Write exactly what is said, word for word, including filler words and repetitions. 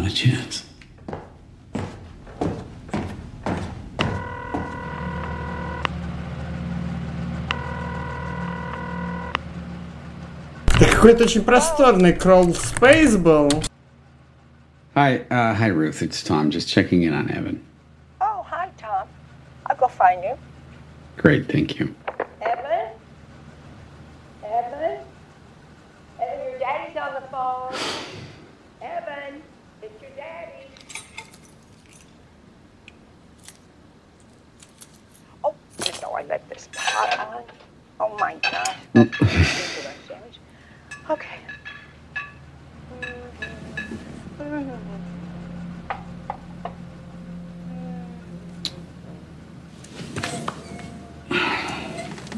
a chance. Это какой-то очень просторный crawl space был. Hi, uh, hi, Ruth. It's Tom. Just checking in on Evan. Oh, hi, Tom. I'll go find you. Great, thank you. Evan? Evan? Evan, your daddy's on the phone. Evan, it's your daddy. Oh, you know I left this pot on. Oh, my gosh. Okay.